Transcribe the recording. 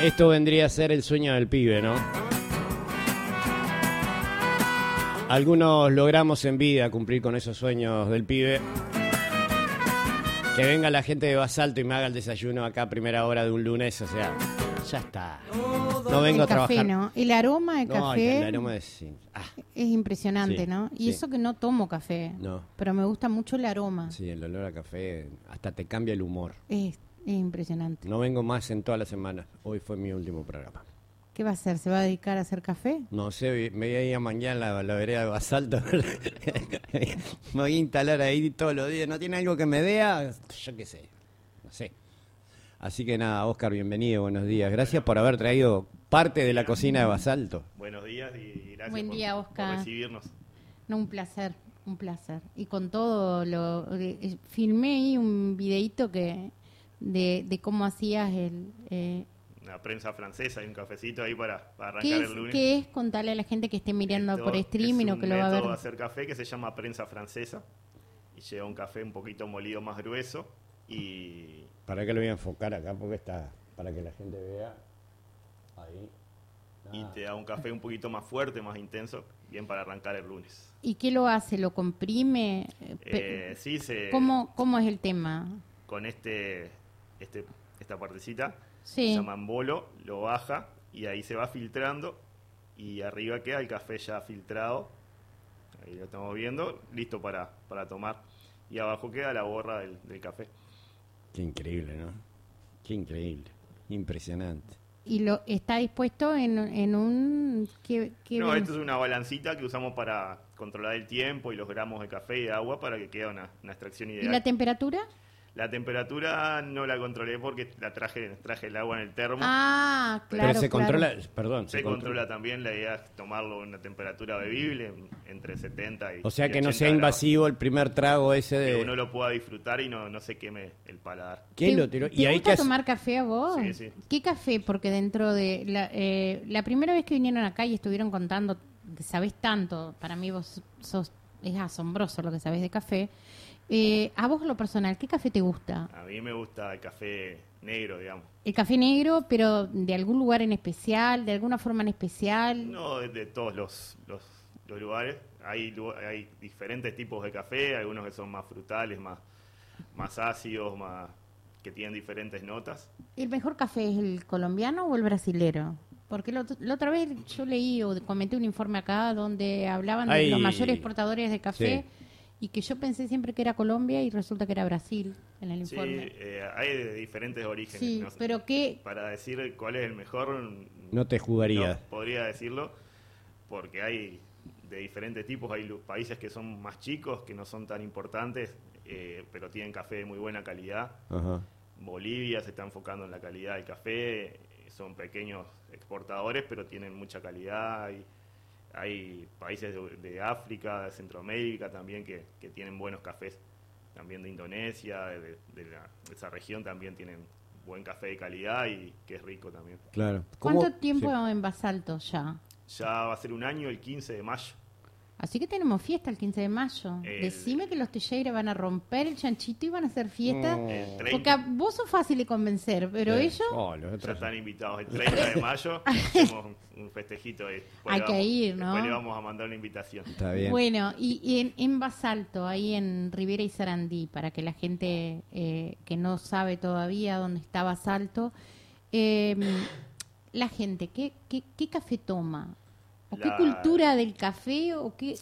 Esto vendría a ser el sueño del pibe, ¿no? Algunos logramos en vida cumplir con esos sueños del pibe. Que venga la gente de Basalto y me haga el desayuno acá a primera hora de un lunes, o sea, ya está. No vengo a trabajar. Café, ¿no? El aroma de No, café el aroma es impresionante, Sí, ¿no? Y sí. eso que no tomo café, No. pero me gusta mucho el aroma. Sí, el olor a café hasta te cambia el humor. Es impresionante. No vengo más en toda la semana. Hoy fue mi último programa. ¿Qué va a hacer? ¿Se va a dedicar a hacer café? No sé, me voy a ir a mañana la vereda de Basalto. Me voy a instalar ahí todos los días. ¿No tiene algo que me vea? Yo qué sé. No sé. Así que nada, Oscar, bienvenido, buenos días. Gracias por haber traído parte de la cocina de Basalto. Buenos días y gracias Buen día, por Oscar. recibirnos. No, un placer, un placer. Y con todo, filmé ahí un videíto de cómo hacías Una prensa francesa y un cafecito ahí para arrancar ¿Qué el lunes. es contarle a la gente que esté mirando Esto por streaming es o que lo va a ver? un método de hacer café que se llama prensa francesa y lleva un café un poquito molido más grueso y ¿Para qué lo voy a enfocar acá? Porque está para que la gente vea. Ahí. y te da un café un poquito más fuerte, más intenso, bien para arrancar el lunes. ¿Y qué lo hace? ¿Lo comprime? Sí, ¿Cómo es el tema? con esta partecita Sí. se llama embolo, lo baja y ahí se va filtrando y arriba queda el café ya filtrado. Ahí lo estamos viendo, listo para tomar. Y abajo queda la borra del café. Qué increíble, ¿no? Qué increíble. Impresionante. ¿Y lo está dispuesto en un...? No, esto es una balancita que usamos para controlar el tiempo y los gramos de café y de agua para que quede una extracción ¿Y ideal. la temperatura? La temperatura no la controlé porque traje el agua en el termo. Ah, claro, Pero se claro. controla, perdón. Se controla también, la idea es tomarlo a una temperatura bebible, entre 70 y O sea, y que no 80 sea grados, invasivo el primer trago ese que de... uno lo pueda disfrutar y no se queme el paladar. ¿Quién ¿Te- lo tiró? ¿Te Y ahí gusta que tomar café a vos? Sí, sí. ¿Qué café? Porque dentro de... La primera vez que vinieron acá y estuvieron contando que sabés tanto, para mí vos es asombroso lo que sabés de café. A vos, lo personal, ¿qué café te gusta? A mí me gusta el café negro, digamos. ¿El café negro, pero de algún lugar en especial, de alguna forma en especial? No de todos los lugares. Hay diferentes tipos de café, algunos que son más frutales, más ácidos, que tienen diferentes notas. ¿El mejor café es el colombiano o el brasilero? Porque la otra vez yo leí o comenté un informe acá donde hablaban de los mayores exportadores de café y que yo pensé siempre que era Colombia y resulta que era Brasil en el Sí, informe. hay de diferentes orígenes. Sí, ¿no? pero ¿qué? Para decir cuál es el mejor, No te jugaría. no podría decirlo, porque hay de diferentes tipos. Hay países que son más chicos, que no son tan importantes, pero tienen café de muy buena calidad. Ajá. Bolivia se está enfocando en la calidad del café, son pequeños exportadores, pero tienen mucha calidad. Hay países de África, de Centroamérica también que tienen buenos cafés, también de Indonesia, de esa región también tienen buen café de calidad y que es rico también. Claro. ¿Cuánto tiempo Sí. en Basalto ya? Ya va a ser un año el 15 de mayo. Así que tenemos fiesta el 15 de mayo. Decime que los Teixeira van a romper el chanchito y van a hacer fiesta. El 30, Porque vos sos fácil de convencer, pero Sí. ellos... Oh, los ya otros- están invitados el 30 de mayo, hacemos un festejito ahí. Después Hay le que vamos- ir, ¿no? Después le vamos a mandar una invitación. Está bien. Bueno, y en Basalto, ahí en Rivera y Sarandí, para que la gente que no sabe todavía dónde está Basalto, la gente, ¿qué café toma? ¿O qué La- cultura del café? ¿O qué